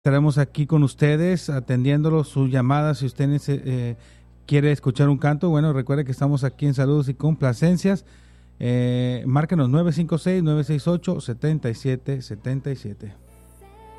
Estaremos aquí con ustedes atendiéndolos sus llamadas. Si usted quiere escuchar un canto, bueno, recuerde que estamos aquí en Saludos y Complacencias. Márquenos 956-968-7777.